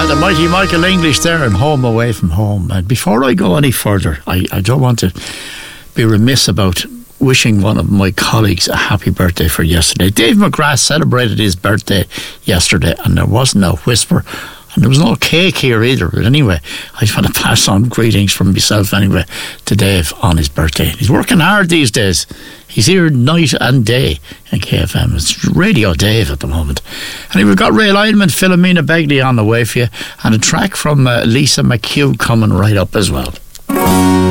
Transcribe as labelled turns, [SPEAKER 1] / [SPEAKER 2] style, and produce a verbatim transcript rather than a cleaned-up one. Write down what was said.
[SPEAKER 1] the mighty Michael English there and Home Away from Home. And before I go any further, I, I don't want to be remiss about wishing one of my colleagues a happy birthday for yesterday. Dave McGrath celebrated his birthday yesterday, and there wasn't a whisper, and there was no cake here either. But anyway, I just want to pass on greetings from myself anyway to Dave on his birthday. He's working hard these days. He's here night and day in K F M. It's Radio Dave at the moment. And we've got Ray Lyman, Philomena Begley on the way for you, and a track from uh, Lisa McHugh coming right up as well.